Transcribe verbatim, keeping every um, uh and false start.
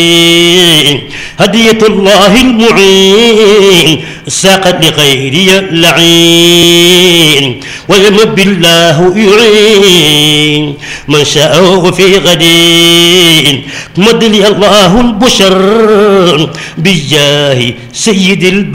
هدية الله المعين ساقت لغيري اللعين والمب الله يعين من شاء في غدين مد لي الله البشر بجاه سيد البشر